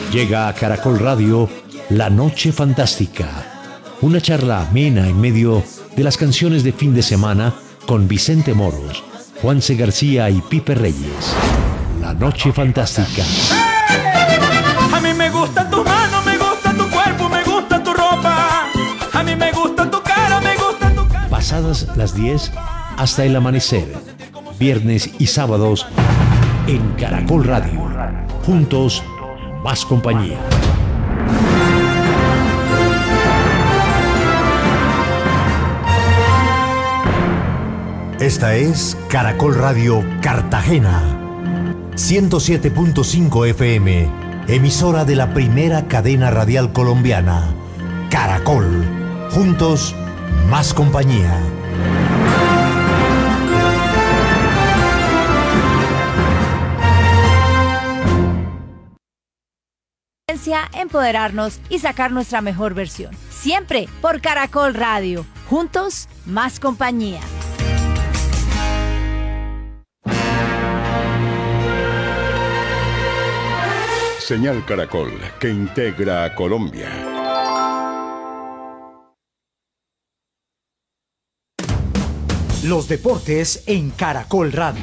Llega a Caracol Radio La Noche Fantástica, una charla amena en medio de las canciones de fin de semana con Vicente Moros, Juanse García y Pipe Reyes. La Noche Fantástica. A mí me gusta tu mano, me gusta tu cuerpo, me gusta tu ropa. A mí me gusta tu cara, me gusta tu cara. Pasadas las 10 hasta el amanecer, viernes y sábados en Caracol Radio. Juntos, más compañía. Esta es Caracol Radio Cartagena, 107.5 FM, emisora de la primera cadena radial colombiana. Caracol, juntos, más compañía. Empoderarnos y sacar nuestra mejor versión. Siempre por Caracol Radio. Juntos, más compañía. Señal Caracol, que integra a Colombia. Los deportes en Caracol Radio.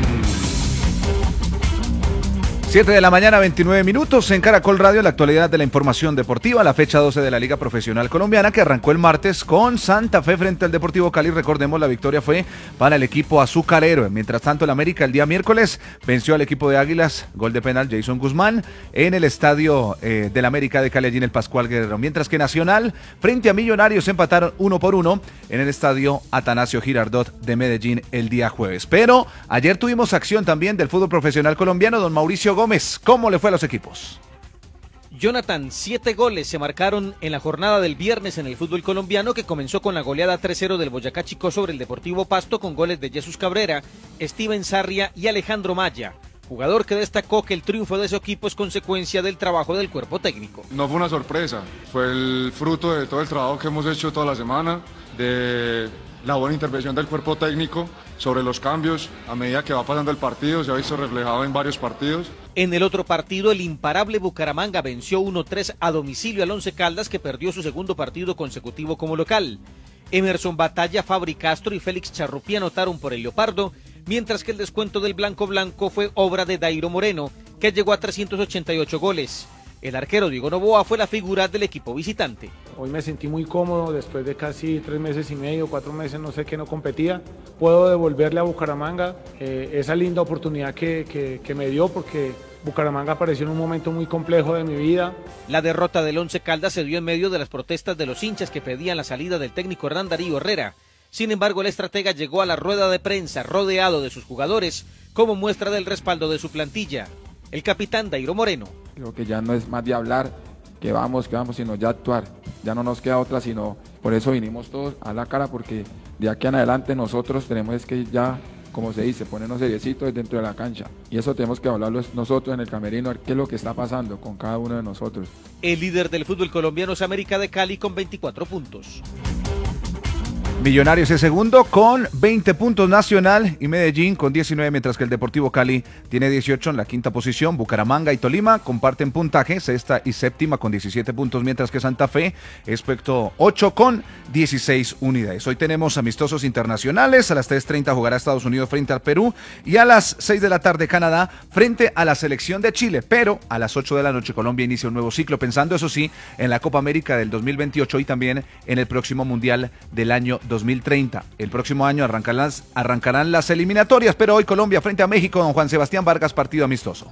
7 de la mañana, 29 minutos en Caracol Radio, la actualidad de la información deportiva, la fecha 12 de la Liga Profesional Colombiana que arrancó el martes con Santa Fe frente al Deportivo Cali. Recordemos, la victoria fue para el equipo azucarero. Mientras tanto, el América el día miércoles venció al equipo de Águilas, gol de penal Jason Guzmán, en el estadio del América de Cali, allí en el Pascual Guerrero. Mientras que Nacional frente a Millonarios empataron 1-1 en el estadio Atanasio Girardot de Medellín el día jueves. Pero ayer tuvimos acción también del fútbol profesional colombiano. Don Mauricio Gómez, ¿cómo le fue a los equipos? Jonathan, 7 goles se marcaron en la jornada del viernes en el fútbol colombiano, que comenzó con la goleada 3-0 del Boyacá Chicó sobre el Deportivo Pasto, con goles de Jesús Cabrera, Steven Sarria y Alejandro Maya, jugador que destacó que el triunfo de su equipo es consecuencia del trabajo del cuerpo técnico. No fue una sorpresa, fue el fruto de todo el trabajo que hemos hecho toda la semana, de la buena intervención del cuerpo técnico sobre los cambios a medida que va pasando el partido, se ha visto reflejado en varios partidos. En el otro partido, el imparable Bucaramanga venció 1-3 a domicilio al Once Caldas, que perdió su segundo partido consecutivo como local. Emerson Batalla, Fabri Castro y Félix Charrupi anotaron por el Leopardo, mientras que el descuento del Blanco fue obra de Dairo Moreno, que llegó a 388 goles. El arquero Diego Noboa fue la figura del equipo visitante. Hoy me sentí muy cómodo después de casi 3 meses y medio, 4 meses, no sé qué, no competía. Puedo devolverle a Bucaramanga esa linda oportunidad que me dio, porque Bucaramanga apareció en un momento muy complejo de mi vida. La derrota del Once Caldas se dio en medio de las protestas de los hinchas que pedían la salida del técnico Hernán Darío Herrera. Sin embargo, el estratega llegó a la rueda de prensa rodeado de sus jugadores como muestra del respaldo de su plantilla. El capitán Dairo Moreno. Creo que ya no es más de hablar, que vamos, sino ya actuar. Ya no nos queda otra, sino por eso vinimos todos a la cara, porque de aquí en adelante nosotros tenemos que ya, como se dice, ponernos seriecitos dentro de la cancha. Y eso tenemos que hablarlo nosotros en el camerino, a ver qué es lo que está pasando con cada uno de nosotros. El líder del fútbol colombiano es América de Cali con 24 puntos. Millonarios es segundo con 20 puntos, Nacional y Medellín con 19, mientras que el Deportivo Cali tiene 18 en la quinta posición. Bucaramanga y Tolima comparten puntaje, sexta y séptima con 17 puntos, mientras que Santa Fe es puesto 8 con 16 unidades. Hoy tenemos amistosos internacionales. A las 3:30 jugará Estados Unidos frente al Perú y a las 6 de la tarde Canadá frente a la selección de Chile. Pero a las 8 de la noche Colombia inicia un nuevo ciclo, pensando eso sí en la Copa América del 2028 y también en el próximo Mundial del año 2030. El próximo año arrancarán las eliminatorias, pero hoy Colombia frente a México, don Juan Sebastián Vargas, partido amistoso.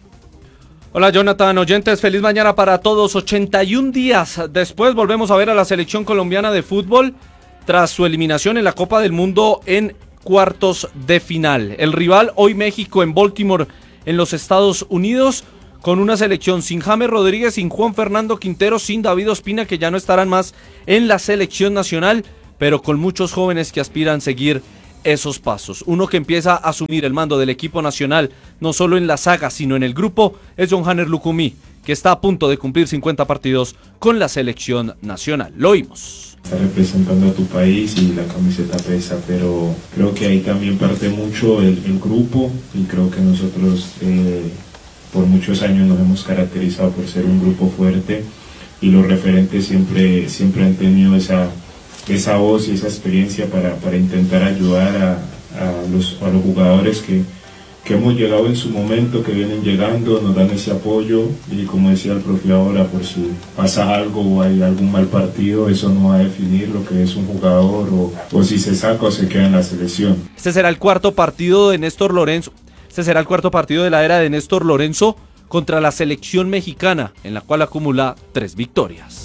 Hola Jonathan, oyentes, feliz mañana para todos. 81 días después volvemos a ver a la selección colombiana de fútbol tras su eliminación en la Copa del Mundo en cuartos de final. El rival hoy México en Baltimore, en los Estados Unidos, con una selección sin James Rodríguez, sin Juan Fernando Quintero, sin David Ospina, que ya no estarán más en la selección nacional, pero con muchos jóvenes que aspiran a seguir esos pasos. Uno que empieza a asumir el mando del equipo nacional, no solo en la saga, sino en el grupo, es John Hanner Lucumí, que está a punto de cumplir 50 partidos con la selección nacional. Lo oímos. Estás representando a tu país y la camiseta pesa, pero creo que ahí también parte mucho el grupo, y creo que nosotros por muchos años nos hemos caracterizado por ser un grupo fuerte y los referentes siempre han tenido esa voz y esa experiencia para intentar ayudar a los jugadores que hemos llegado en su momento, que vienen llegando, nos dan ese apoyo y como decía el profe ahora, por si pasa algo o hay algún mal partido, eso no va a definir lo que es un jugador o si se saca o se queda en la selección. Este será el cuarto partido de Néstor Lorenzo. Este será el cuarto partido de la era de Néstor Lorenzo contra la selección mexicana, en la cual acumula 3 victorias.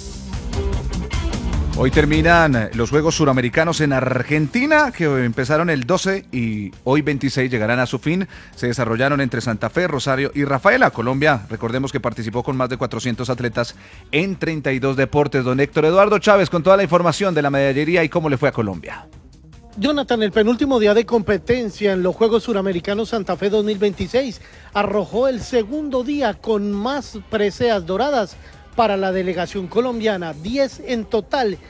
Hoy terminan los Juegos Suramericanos en Argentina, que empezaron el 12 y hoy 26 llegarán a su fin. Se desarrollaron entre Santa Fe, Rosario y Rafaela. Colombia, recordemos que participó con más de 400 atletas en 32 deportes. Don Héctor Eduardo Chávez con toda la información de la medallería y cómo le fue a Colombia. Jonathan, el penúltimo día de competencia en los Juegos Suramericanos Santa Fe 2026 arrojó el segundo día con más preseas doradas para la delegación colombiana, 10 en total,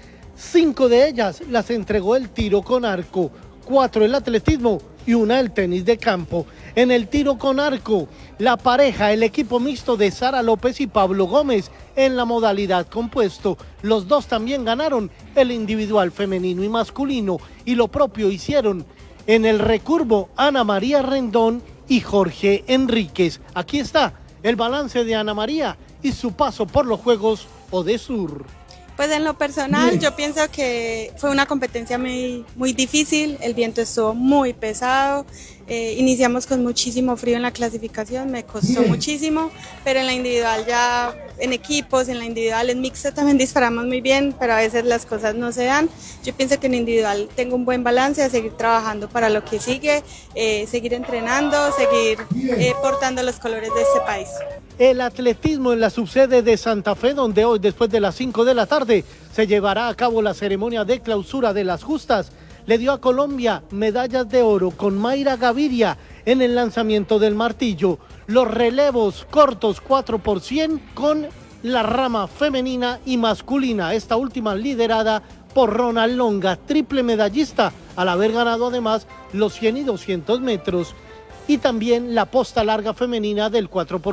5 de ellas las entregó el tiro con arco, 4 el atletismo y 1 el tenis de campo. En el tiro con arco, la pareja, el equipo mixto de Sara López y Pablo Gómez en la modalidad compuesto. Los dos también ganaron el individual femenino y masculino y lo propio hicieron en el recurvo Ana María Rendón y Jorge Enríquez. Aquí está el balance de Ana María y su paso por los Juegos Odesur. Pues en lo personal yo pienso que fue una competencia muy difícil, el viento estuvo muy pesado, iniciamos con muchísimo frío en la clasificación, me costó muchísimo, pero en la individual ya, en equipos, en la individual, en mixta también disparamos muy bien, pero a veces las cosas no se dan. Yo pienso que en individual tengo un buen balance, a seguir trabajando para lo que sigue, seguir entrenando, seguir portando los colores de este país. El atletismo en la subsede de Santa Fe, donde hoy después de las 5 de la tarde se llevará a cabo la ceremonia de clausura de las justas, le dio a Colombia medallas de oro con Mayra Gaviria en el lanzamiento del martillo, los relevos cortos 4x100 con la rama femenina y masculina, esta última liderada por Ronald Longa, triple medallista, al haber ganado además los 100 y 200 metros. Y también la posta larga femenina del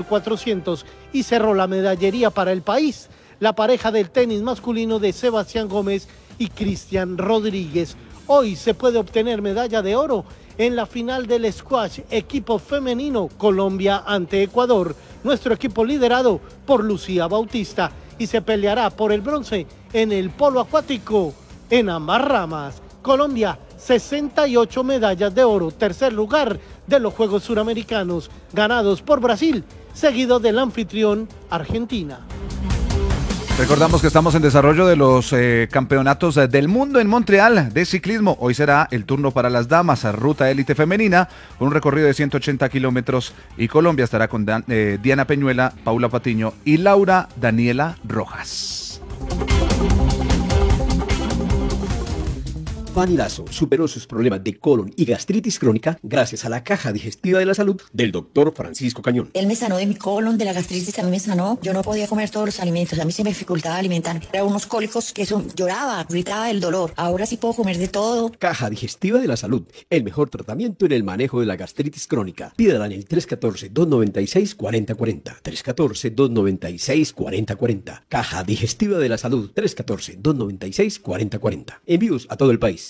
4x400 y cerró la medallería para el país, la pareja del tenis masculino de Sebastián Gómez y Cristian Rodríguez. Hoy se puede obtener medalla de oro en la final del squash equipo femenino Colombia ante Ecuador, nuestro equipo liderado por Lucía Bautista, y se peleará por el bronce en el polo acuático en ambas ramas. Colombia, 68 medallas de oro, tercer lugar de los Juegos Suramericanos, ganados por Brasil, seguido del anfitrión Argentina. Recordamos que estamos en desarrollo de los campeonatos del mundo en Montreal de ciclismo. Hoy será el turno para las damas, ruta élite femenina, con un recorrido de 180 kilómetros y Colombia estará con Diana Peñuela, Paula Patiño y Laura Daniela Rojas. Fanny Lazo superó sus problemas de colon y gastritis crónica gracias a la caja digestiva de la salud del doctor Francisco Cañón. Él me sanó de mi colon, de la gastritis, a mí me sanó. Yo no podía comer todos los alimentos, a mí se me dificultaba alimentarme. Era unos cólicos que lloraba, gritaba el dolor. Ahora sí puedo comer de todo. Caja digestiva de la salud, el mejor tratamiento en el manejo de la gastritis crónica. Pídala en el 314-296-4040. 314-296-4040. Caja digestiva de la salud, 314-296-4040. Envíos a todo el país.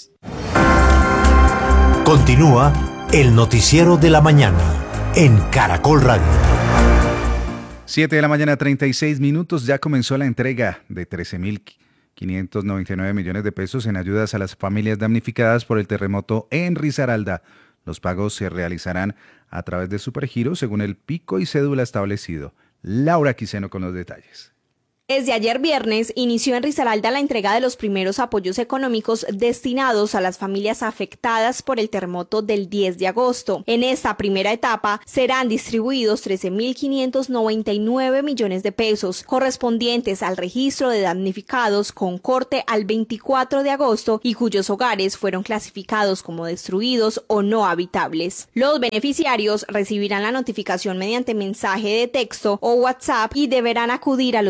Continúa el noticiero de la mañana en Caracol Radio. 7 de la mañana, 36 minutos. Ya comenzó la entrega de 13.599 millones de pesos en ayudas a las familias damnificadas por el terremoto en Risaralda. Los pagos se realizarán a través de Supergiro según el pico y cédula establecido. Laura Quiseno con los detalles. Desde ayer viernes inició en Risaralda la entrega de los primeros apoyos económicos destinados a las familias afectadas por el terremoto del 10 de agosto. En esta primera etapa serán distribuidos 13.599 millones de pesos, correspondientes al registro de damnificados con corte al 24 de agosto y cuyos hogares fueron clasificados como destruidos o no habitables. Los beneficiarios recibirán la notificación mediante mensaje de texto o WhatsApp y deberán acudir a los puntos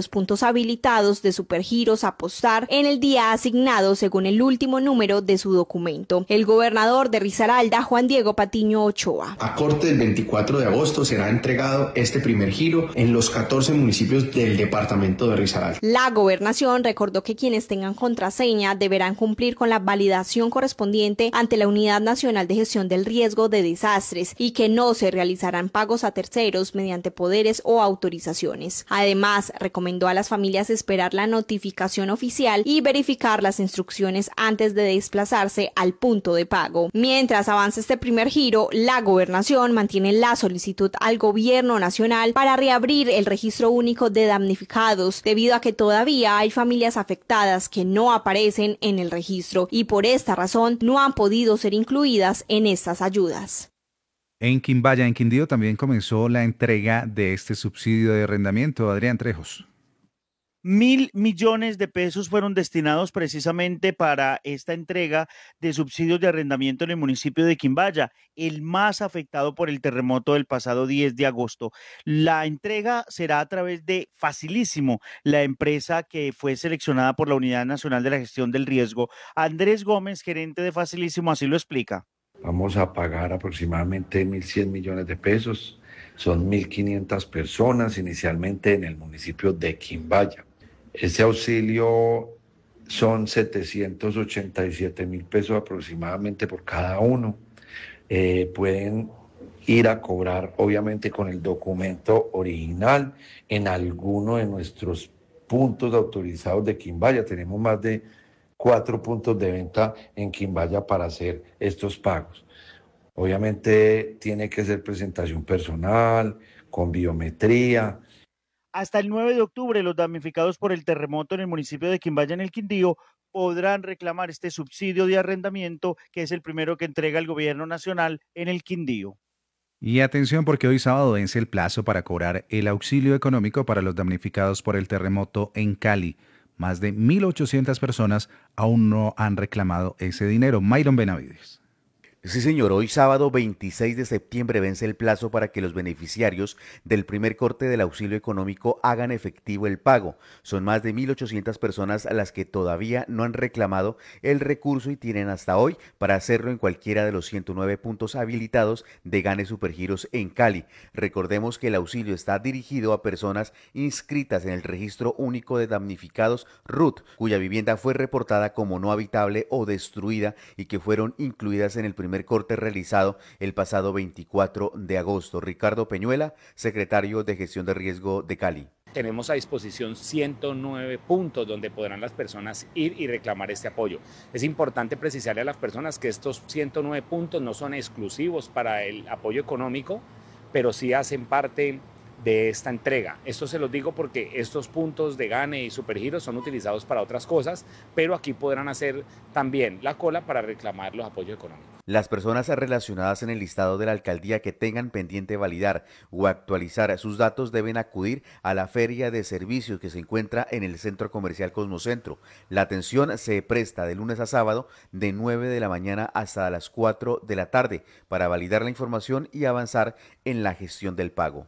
habilitados de Supergiros a apostar en el día asignado según el último número de su documento. El gobernador de Risaralda, Juan Diego Patiño Ochoa. A corte del 24 de agosto será entregado este primer giro en los 14 municipios del departamento de Risaralda. La gobernación recordó que quienes tengan contraseña deberán cumplir con la validación correspondiente ante la Unidad Nacional de Gestión del Riesgo de Desastres y que no se realizarán pagos a terceros mediante poderes o autorizaciones. Además, recomendó a las familias esperar la notificación oficial y verificar las instrucciones antes de desplazarse al punto de pago. Mientras avanza este primer giro, la gobernación mantiene la solicitud al gobierno nacional para reabrir el registro único de damnificados, debido a que todavía hay familias afectadas que no aparecen en el registro y por esta razón no han podido ser incluidas en estas ayudas. En Quimbaya, en Quindío, también comenzó la entrega de este subsidio de arrendamiento. Adrián Trejos. 1.000 millones de pesos fueron destinados precisamente para esta entrega de subsidios de arrendamiento en el municipio de Quimbaya, el más afectado por el terremoto del pasado 10 de agosto. La entrega será a través de Facilísimo, la empresa que fue seleccionada por la Unidad Nacional de la Gestión del Riesgo. Andrés Gómez, gerente de Facilísimo, así lo explica. Vamos a pagar aproximadamente 1.100 millones de pesos. Son 1.500 personas inicialmente en el municipio de Quimbaya. Ese auxilio son 787.000 pesos aproximadamente por cada uno. Pueden ir a cobrar, obviamente, con el documento original en alguno de nuestros puntos autorizados de Quimbaya. Tenemos más de 4 puntos de venta en Quimbaya para hacer estos pagos. Obviamente tiene que ser presentación personal, con biometría. Hasta el 9 de octubre, los damnificados por el terremoto en el municipio de Quimbaya, en el Quindío, podrán reclamar este subsidio de arrendamiento, que es el primero que entrega el gobierno nacional en el Quindío. Y atención, porque hoy sábado vence el plazo para cobrar el auxilio económico para los damnificados por el terremoto en Cali. Más de 1.800 personas aún no han reclamado ese dinero. Mayron Benavides. Sí, señor. Hoy sábado 26 de septiembre vence el plazo para que los beneficiarios del primer corte del auxilio económico hagan efectivo el pago. Son más de 1.800 personas las que todavía no han reclamado el recurso y tienen hasta hoy para hacerlo en cualquiera de los 109 puntos habilitados de Gane Supergiros en Cali. Recordemos que el auxilio está dirigido a personas inscritas en el Registro Único de Damnificados RUT, cuya vivienda fue reportada como no habitable o destruida y que fueron incluidas en el primer corte realizado el pasado 24 de agosto. Ricardo Peñuela, secretario de Gestión de Riesgo de Cali. Tenemos a disposición 109 puntos donde podrán las personas ir y reclamar este apoyo. Es importante precisarle a las personas que estos 109 puntos no son exclusivos para el apoyo económico, pero sí hacen parte de esta entrega. Esto se los digo porque estos puntos de Gane y Supergiros son utilizados para otras cosas, pero aquí podrán hacer también la cola para reclamar los apoyos económicos. Las personas relacionadas en el listado de la alcaldía que tengan pendiente validar o actualizar sus datos deben acudir a la feria de servicios que se encuentra en el Centro Comercial Cosmocentro. La atención se presta de lunes a sábado de 9 de la mañana hasta las 4 de la tarde para validar la información y avanzar en la gestión del pago.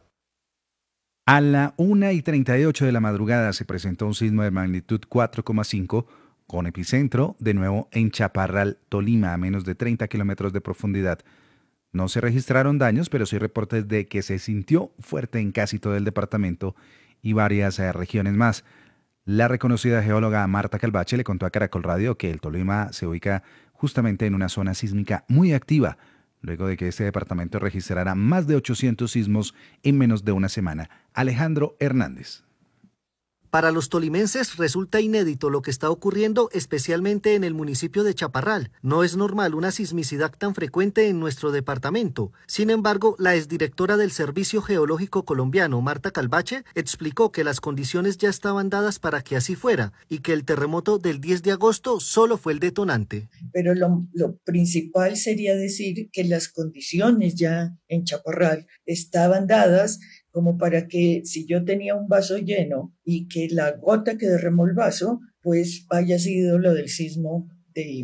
A la 1:38 de la madrugada se presentó un sismo de magnitud 4,5 con epicentro de nuevo en Chaparral, Tolima, a menos de 30 kilómetros de profundidad. No se registraron daños, pero sí reportes de que se sintió fuerte en casi todo el departamento y varias regiones más. La reconocida geóloga Marta Calvache le contó a Caracol Radio que el Tolima se ubica justamente en una zona sísmica muy activa, luego de que este departamento registrara más de 800 sismos en menos de una semana. Alejandro Hernández. Para los tolimenses resulta inédito lo que está ocurriendo, especialmente en el municipio de Chaparral. No es normal una sismicidad tan frecuente en nuestro departamento. Sin embargo, la exdirectora del Servicio Geológico Colombiano, Marta Calvache, explicó que las condiciones ya estaban dadas para que así fuera y que el terremoto del 10 de agosto solo fue el detonante. Pero lo principal sería decir que las condiciones ya en Chaparral estaban dadas como para que si yo tenía un vaso lleno y que la gota que derramó el vaso, pues haya sido lo del sismo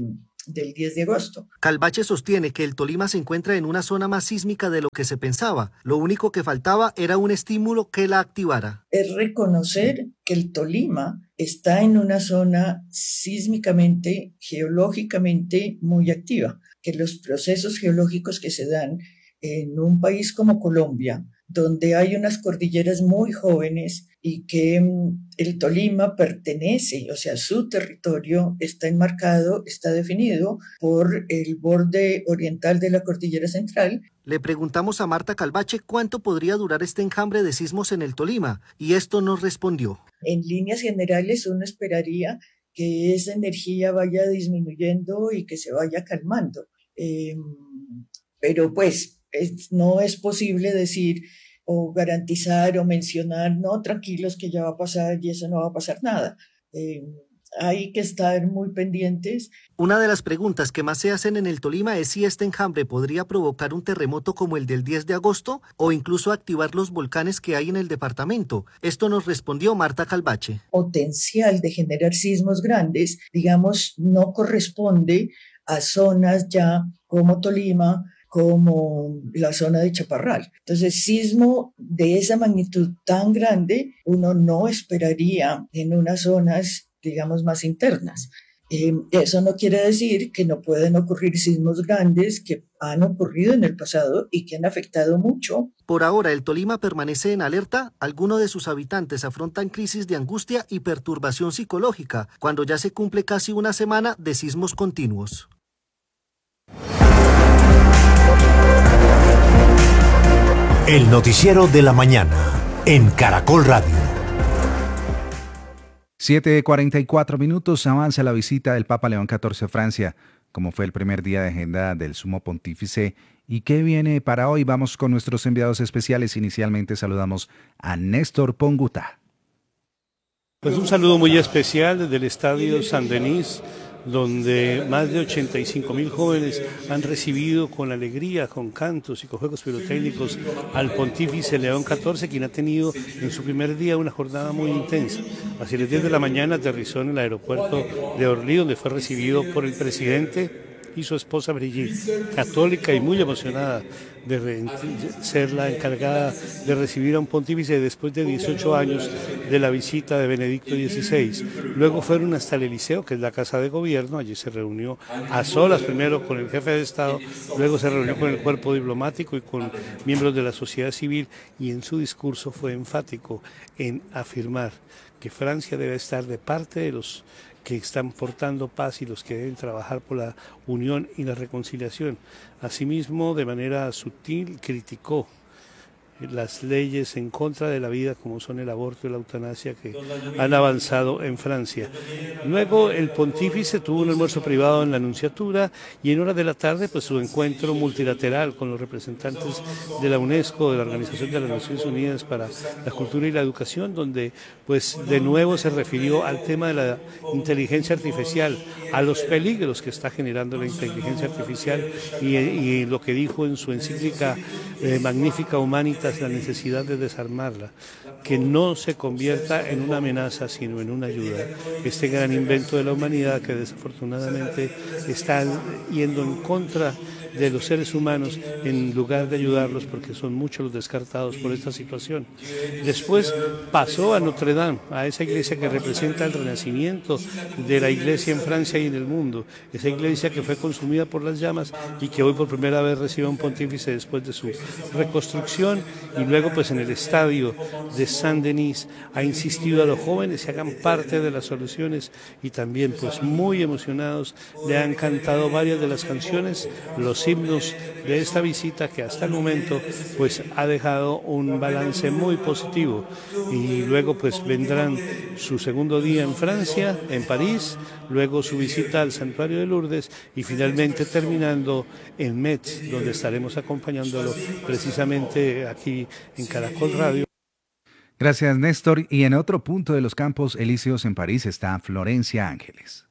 del 10 de agosto. Calvache sostiene que el Tolima se encuentra en una zona más sísmica de lo que se pensaba. Lo único que faltaba era un estímulo que la activara. Es reconocer que el Tolima está en una zona sísmicamente, geológicamente muy activa, que los procesos geológicos que se dan en un país como Colombia, donde hay unas cordilleras muy jóvenes y que el Tolima pertenece, o sea, su territorio está enmarcado, está definido por el borde oriental de la cordillera central. Le preguntamos a Marta Calvache cuánto podría durar este enjambre de sismos en el Tolima, y esto nos respondió. En líneas generales uno esperaría que esa energía vaya disminuyendo y que se vaya calmando. Pero pues no es posible decir o garantizar o mencionar, no, tranquilos que ya va a pasar y eso no va a pasar nada. Hay que estar muy pendientes. Una de las preguntas que más se hacen en el Tolima es si este enjambre podría provocar un terremoto como el del 10 de agosto o incluso activar los volcanes que hay en el departamento. Esto nos respondió Marta Calvache. Potencial de generar sismos grandes, digamos, no corresponde a zonas ya como Tolima, como la zona de Chaparral. Entonces, sismo de esa magnitud tan grande, uno no esperaría en unas zonas, digamos, más internas. Eso no quiere decir que no pueden ocurrir sismos grandes que han ocurrido en el pasado y que han afectado mucho. Por ahora, el Tolima permanece en alerta. Algunos de sus habitantes afrontan crisis de angustia y perturbación psicológica, cuando ya se cumple casi una semana de sismos continuos. El noticiero de la mañana en Caracol Radio. 7:44 minutos, avanza la visita del Papa León XIV a Francia, como fue el primer día de agenda del Sumo Pontífice. ¿Y qué viene para hoy? Vamos con nuestros enviados especiales. Inicialmente saludamos a Néstor Ponguta. Pues un saludo muy especial desde el Estadio Saint-Denis, donde más de 85.000 jóvenes han recibido con alegría, con cantos y con juegos pirotécnicos al pontífice León XIV, quien ha tenido en su primer día una jornada muy intensa. Hacia las 10 de la mañana aterrizó en el aeropuerto de Orly, donde fue recibido por el presidente y su esposa Brigitte, católica y muy emocionada de ser la encargada de recibir a un pontífice después de 18 años de la visita de Benedicto XVI. Luego fueron hasta el Eliseo, que es la casa de gobierno. Allí se reunió a solas primero con el jefe de Estado, luego se reunió con el cuerpo diplomático y con miembros de la sociedad civil, y en su discurso fue enfático en afirmar que Francia debe estar de parte de los que están portando paz y los que deben trabajar por la unión y la reconciliación. Asimismo, de manera sutil, criticó las leyes en contra de la vida, como son el aborto y la eutanasia, que han avanzado en Francia. Luego el pontífice tuvo un almuerzo privado en la Nunciatura, y en horas de la tarde pues su encuentro multilateral con los representantes de la UNESCO, de la Organización de las Naciones Unidas para la Cultura y la Educación, donde pues de nuevo se refirió al tema de la inteligencia artificial, a los peligros que está generando la inteligencia artificial, y lo que dijo en su encíclica Magnifica Humanitas, la necesidad de desarmarla, que no se convierta en una amenaza sino en una ayuda. Este gran invento de la humanidad, que desafortunadamente está yendo en contra de los seres humanos en lugar de ayudarlos, porque son muchos los descartados por esta situación. Después pasó a Notre Dame, a esa iglesia que representa el renacimiento de la iglesia en Francia y en el mundo, esa iglesia que fue consumida por las llamas y que hoy por primera vez recibe un pontífice después de su reconstrucción. Y luego pues en el estadio de Saint-Denis ha insistido a los jóvenes que hagan parte de las soluciones, y también pues muy emocionados le han cantado varias de las canciones, los himnos de esta visita, que hasta el momento pues ha dejado un balance muy positivo. Y luego pues vendrán su segundo día en Francia, en París, luego su visita al santuario de Lourdes, y finalmente terminando en Metz, donde estaremos acompañándolo precisamente aquí en Caracol Radio. Gracias, Néstor. Y en otro punto de los Campos Elíseos en París está Florencia Ángeles.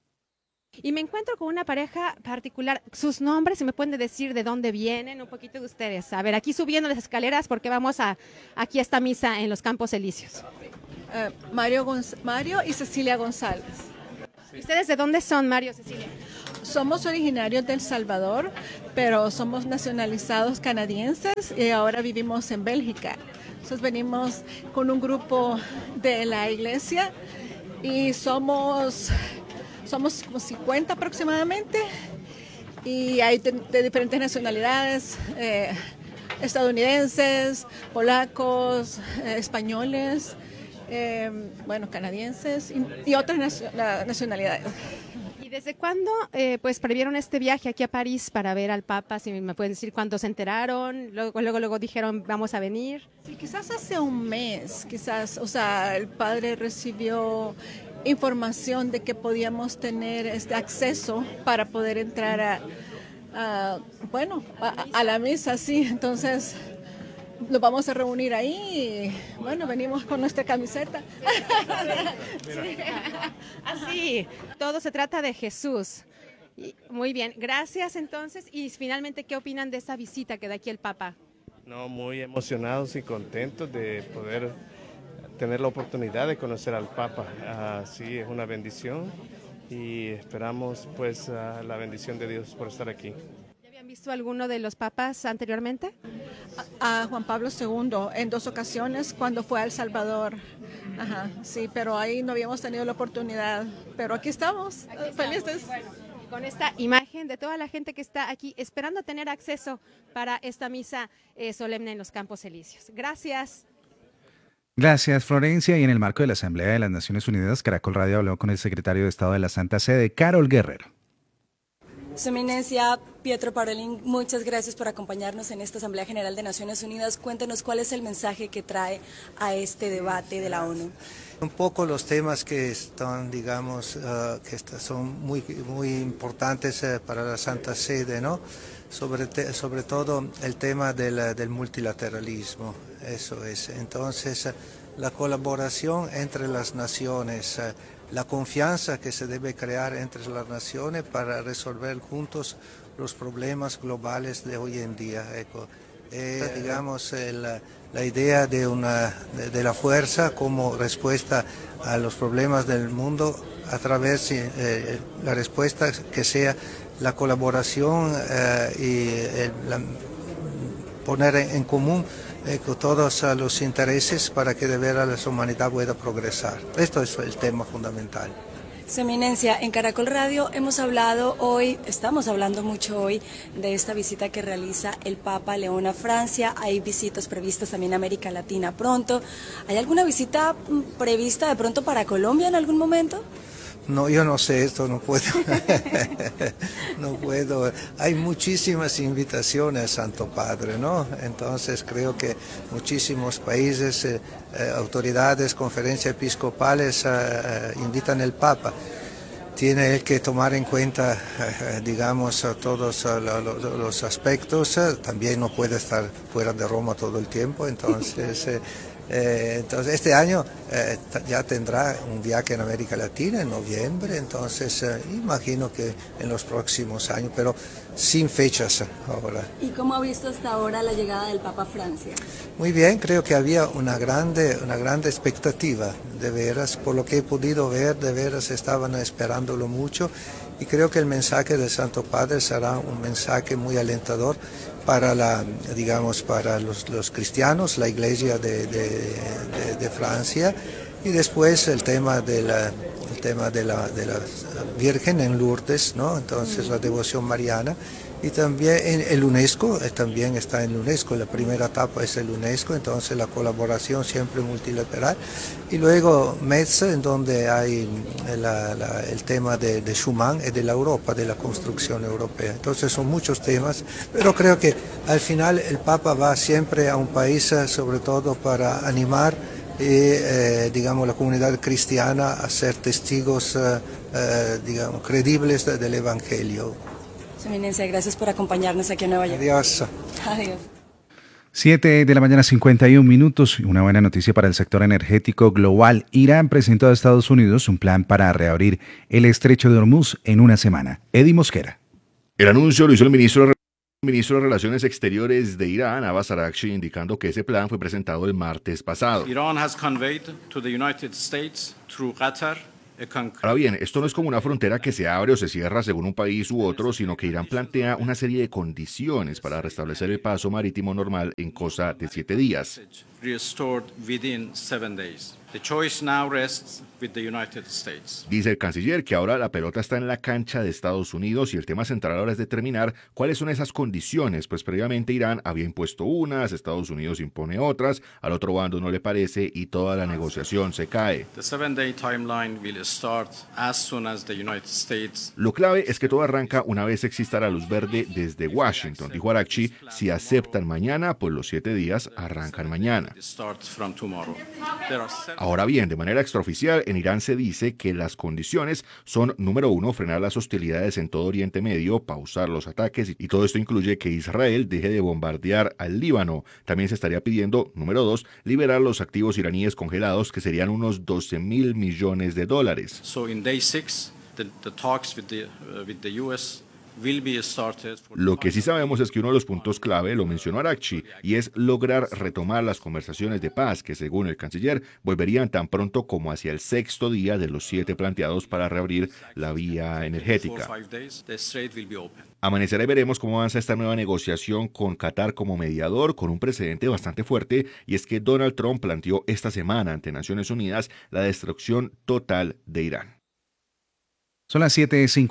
Y me encuentro con una pareja particular. Sus nombres, si me pueden decir de dónde vienen, un poquito de ustedes. A ver, aquí subiendo las escaleras, porque vamos aquí a esta misa en los Campos Elíseos. Mario y Cecilia González. ¿Ustedes de dónde son, Mario, Cecilia? Somos originarios de El Salvador, pero somos nacionalizados canadienses y ahora vivimos en Bélgica. Entonces venimos con un grupo de la iglesia y somos como 50 aproximadamente, y hay de diferentes nacionalidades, estadounidenses, polacos, españoles, canadienses y otras nacionalidades. ¿Y desde cuándo pues previeron este viaje aquí a París para ver al Papa? Si me pueden decir cuándo se enteraron, luego dijeron vamos a venir. Sí, quizás hace un mes, el padre recibió información de que podíamos tener este acceso para poder entrar a la misa, sí. Entonces nos vamos a reunir ahí y venimos con nuestra camiseta. Así, todo se trata de Jesús. Muy bien, gracias entonces. Y finalmente, ¿qué opinan de esta visita que da aquí el Papa? No, muy emocionados y contentos de poder tener la oportunidad de conocer al Papa. Sí, es una bendición y esperamos pues la bendición de Dios por estar aquí. ¿Ya habían visto alguno de los papas anteriormente? A Juan Pablo II en 2 ocasiones cuando fue a El Salvador. Sí, pero ahí no habíamos tenido la oportunidad. Pero aquí estamos, felices. Bueno, con esta imagen de toda la gente que está aquí esperando tener acceso para esta misa solemne en los Campos Elíseos. Gracias. Gracias, Florencia. Y en el marco de la Asamblea de las Naciones Unidas, Caracol Radio habló con el secretario de Estado de la Santa Sede, Carol Guerrero. Su Eminencia, Pietro Parolin, muchas gracias por acompañarnos en esta Asamblea General de Naciones Unidas. Cuéntenos cuál es el mensaje que trae a este debate de la ONU. Un poco los temas que están, son muy importantes para la Santa Sede, ¿no? Sobre todo el tema del multilateralismo, eso es. Entonces, la colaboración entre las naciones, la confianza que se debe crear entre las naciones para resolver juntos los problemas globales de hoy en día. La idea de la fuerza como respuesta a los problemas del mundo a través de la respuesta que sea la colaboración y poner en común todos los intereses para que de veras la humanidad pueda progresar. Esto es el tema fundamental. Su Eminencia, en Caracol Radio estamos hablando mucho hoy de esta visita que realiza el Papa León a Francia. Hay visitas previstas también a América Latina pronto. ¿Hay alguna visita prevista de pronto para Colombia en algún momento? No, yo no sé esto, no puedo. No puedo. Hay muchísimas invitaciones, Santo Padre, ¿no? Entonces creo que muchísimos países, autoridades, conferencias episcopales invitan al Papa. Tiene él que tomar en cuenta, todos los aspectos. También no puede estar fuera de Roma todo el tiempo, entonces este año ya tendrá un viaje en América Latina en noviembre, entonces imagino que en los próximos años, pero sin fechas ahora. ¿Y cómo ha visto hasta ahora la llegada del Papa a Francia? Muy bien, creo que había una grande expectativa, de veras, por lo que he podido ver, de veras estaban esperándolo mucho, y creo que el mensaje del Santo Padre será un mensaje muy alentador para los cristianos, la Iglesia de Francia, y después el tema de la Virgen en Lourdes, ¿no? Entonces la devoción mariana, y también el UNESCO, también está en UNESCO, la primera etapa es el UNESCO, entonces la colaboración siempre multilateral, y luego Metz, en donde hay el tema de Schuman y de la Europa, de la construcción europea. Entonces son muchos temas, pero creo que al final el Papa va siempre a un país sobre todo para animar la comunidad cristiana a ser testigos creíbles del Evangelio. Su Eminencia, gracias por acompañarnos aquí en Nueva York. Adiós. Adiós. 7:51 a.m. Una buena noticia para el sector energético global. Irán presentó a Estados Unidos un plan para reabrir el estrecho de Hormuz en una semana. Eddie Mosquera. El anuncio lo hizo el ministro de Relaciones Exteriores de Irán, Abbas Araghchi, indicando que ese plan fue presentado el martes pasado. Iran has conveyed to the United States through Qatar Ahora bien, esto no es como una frontera que se abre o se cierra según un país u otro, sino que Irán plantea una serie de condiciones para restablecer el paso marítimo normal en cosa de 7 días. Dice el canciller que ahora la pelota está en la cancha de Estados Unidos y el tema central ahora es determinar cuáles son esas condiciones, pues previamente Irán había impuesto unas, Estados Unidos impone otras, al otro bando no le parece y toda la negociación se cae. Lo clave es que todo arranca una vez exista la luz verde desde Washington, dijo Araghchi. Si aceptan mañana, pues los 7 días arrancan mañana. Ahora bien, de manera extraoficial, en Irán se dice que las condiciones son, número 1, frenar las hostilidades en todo Oriente Medio, pausar los ataques, y todo esto incluye que Israel deje de bombardear al Líbano. También se estaría pidiendo, número 2, liberar los activos iraníes congelados, que serían unos $12.000 millones. Lo que sí sabemos es que uno de los puntos clave lo mencionó Araghchi, y es lograr retomar las conversaciones de paz que, según el canciller, volverían tan pronto como hacia el 6º día de los 7 planteados para reabrir la vía energética. Amanecerá y veremos cómo avanza esta nueva negociación con Qatar como mediador, con un precedente bastante fuerte, y es que Donald Trump planteó esta semana ante Naciones Unidas la destrucción total de Irán. Son las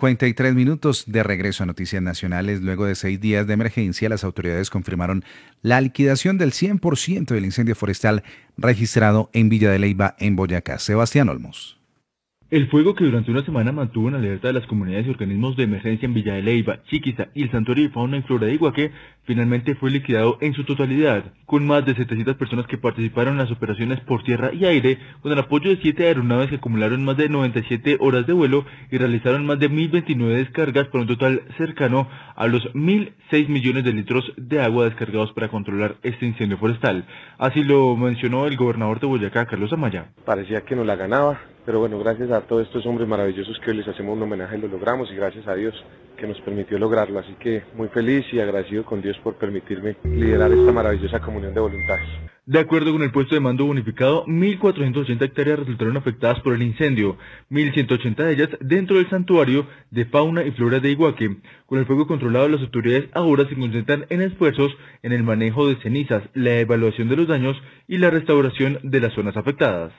7:53 de regreso a Noticias Nacionales. Luego de 6 días de emergencia, las autoridades confirmaron la liquidación del 100% del incendio forestal registrado en Villa de Leyva, en Boyacá. Sebastián Olmos. El fuego que durante una semana mantuvo en alerta a las comunidades y organismos de emergencia en Villa de Leyva, Chiquiza y el Santuario de Fauna y Flora de Iguaque finalmente fue liquidado en su totalidad, con más de 700 personas que participaron en las operaciones por tierra y aire, con el apoyo de 7 aeronaves que acumularon más de 97 horas de vuelo y realizaron más de 1.029 descargas por un total cercano a los 1.006 millones de litros de agua descargados para controlar este incendio forestal. Así lo mencionó el gobernador de Boyacá, Carlos Amaya. Parecía que nos la ganaba, pero bueno, gracias a todos estos hombres maravillosos que hoy les hacemos un homenaje y lo logramos, y gracias a Dios que nos permitió lograrlo. Así que muy feliz y agradecido con Dios por permitirme liderar esta maravillosa comunión de voluntades. De acuerdo con el puesto de mando bonificado, 1.480 hectáreas resultaron afectadas por el incendio, 1.180 de ellas dentro del Santuario de Fauna y Flora de Iguaque. Con el fuego controlado, las autoridades ahora se concentran en esfuerzos en el manejo de cenizas, la evaluación de los daños y la restauración de las zonas afectadas.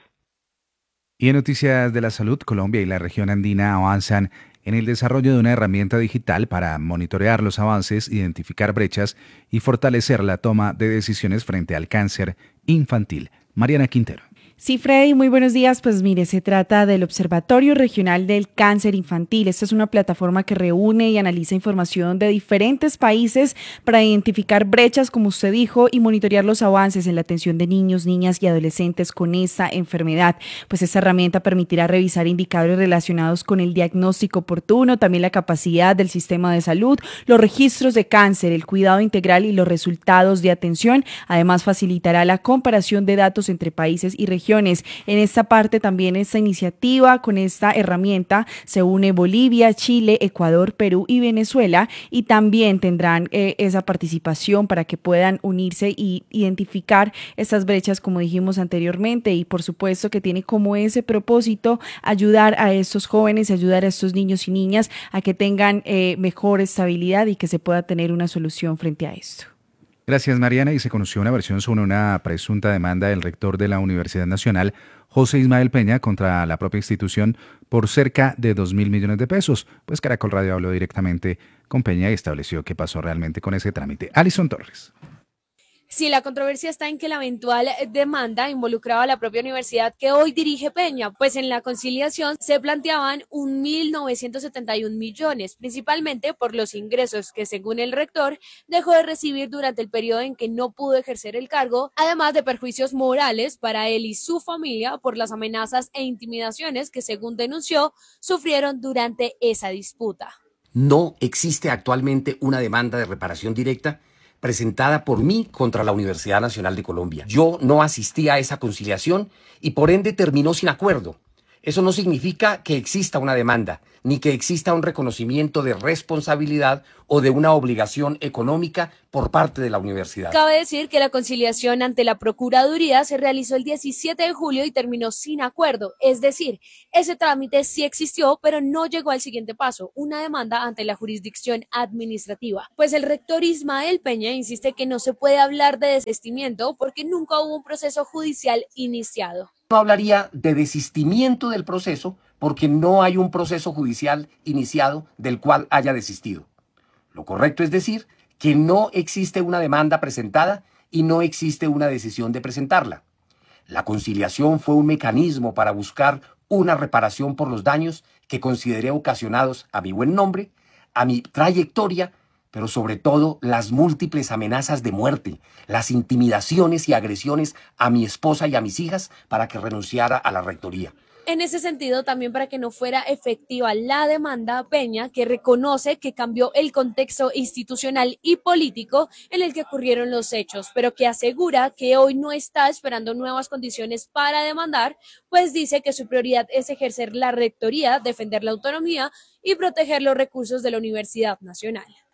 Y en noticias de la salud, Colombia y la región andina avanzan en el desarrollo de una herramienta digital para monitorear los avances, identificar brechas y fortalecer la toma de decisiones frente al cáncer infantil. Mariana Quintero. Sí, Freddy, muy buenos días. Pues mire, se trata del Observatorio Regional del Cáncer Infantil. Esta es una plataforma que reúne y analiza información de diferentes países para identificar brechas, como usted dijo, y monitorear los avances en la atención de niños, niñas y adolescentes con esta enfermedad. Pues esta herramienta permitirá revisar indicadores relacionados con el diagnóstico oportuno, también la capacidad del sistema de salud, los registros de cáncer, el cuidado integral y los resultados de atención. Además, facilitará la comparación de datos entre países y regiones. En esta parte también, esta iniciativa, con esta herramienta se une Bolivia, Chile, Ecuador, Perú y Venezuela, y también tendrán esa participación para que puedan unirse y identificar estas brechas, como dijimos anteriormente, y por supuesto que tiene como ese propósito ayudar a estos jóvenes, ayudar a estos niños y niñas a que tengan mejor estabilidad y que se pueda tener una solución frente a esto. Gracias, Mariana. Y se conoció una versión sobre una presunta demanda del rector de la Universidad Nacional, José Ismael Peña, contra la propia institución por cerca de 2.000 millones de pesos. Pues Caracol Radio habló directamente con Peña y estableció qué pasó realmente con ese trámite. Alison Torres. Sí, la controversia está en que la eventual demanda involucraba a la propia universidad que hoy dirige Peña, pues en la conciliación se planteaban 1.971 millones, principalmente por los ingresos que, según el rector, dejó de recibir durante el periodo en que no pudo ejercer el cargo, además de perjuicios morales para él y su familia por las amenazas e intimidaciones que, según denunció, sufrieron durante esa disputa. No existe actualmente una demanda de reparación directa presentada por mí contra la Universidad Nacional de Colombia. Yo no asistí a esa conciliación y por ende terminó sin acuerdo. Eso no significa que exista una demanda, ni que exista un reconocimiento de responsabilidad o de una obligación económica por parte de la universidad. Cabe decir que la conciliación ante la Procuraduría se realizó el 17 de julio y terminó sin acuerdo, es decir, ese trámite sí existió, pero no llegó al siguiente paso, una demanda ante la jurisdicción administrativa. Pues el rector Ismael Peña insiste que no se puede hablar de desistimiento porque nunca hubo un proceso judicial iniciado. No hablaría de desistimiento del proceso porque no hay un proceso judicial iniciado del cual haya desistido. Lo correcto es decir que no existe una demanda presentada y no existe una decisión de presentarla. La conciliación fue un mecanismo para buscar una reparación por los daños que consideré ocasionados a mi buen nombre, a mi trayectoria, pero sobre todo las múltiples amenazas de muerte, las intimidaciones y agresiones a mi esposa y a mis hijas para que renunciara a la rectoría. En ese sentido, también para que no fuera efectiva la demanda, Peña, que reconoce que cambió el contexto institucional y político en el que ocurrieron los hechos, pero que asegura que hoy no está esperando nuevas condiciones para demandar, pues dice que su prioridad es ejercer la rectoría, defender la autonomía y proteger los recursos de la Universidad Nacional.